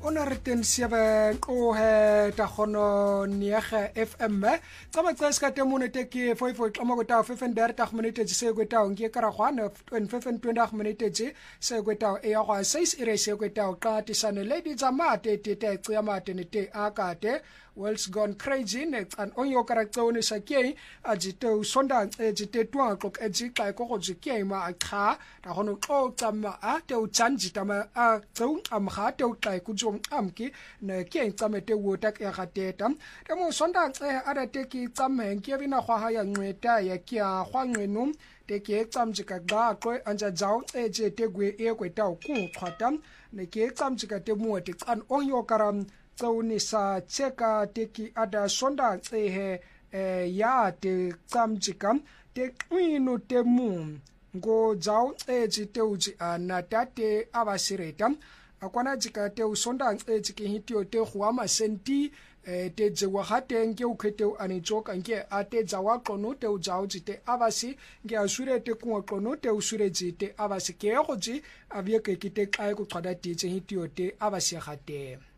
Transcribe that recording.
Onerten 7 qohe ta khono niege FM tsama tseska te monete ke foi tlama go ta 35 minutes se go ta nge kara khwana 25 minutes se go ta e ya go 6 ire se go ta ka tisane lady zamate te tsia mate ne te akate world's gone crazy next and on your character on sakei ajite usonda ejite twa klok ejika ko go jike ma akha ta hono xo tsama a te utsanjita ma a tsau amga te utlai ku jom amki ne ke tsamete wota ke gateta te mo sonda ara te ki tsame ke bina khwa ha ya ncweta ya kya khwa nqenum te ke tsamjika ga qo anja jaw eje te gwe e kweta ku khwata ne ke tsamjika te mote an on your karam tsawni sa cheka teki ada sonda tsehe ya te tsamjika te kwinu te mu ngo jaw eji te uji anatate abasireta akwana jika te usonda ejiki hitio te huama senti te jewa hate nge ukhete ani joka nge ate jawa qono te ujaw jite abasi nge asure te ku qono te usure jite abasi ke goji abye ke kite kai ku qada te hitio te abasi hate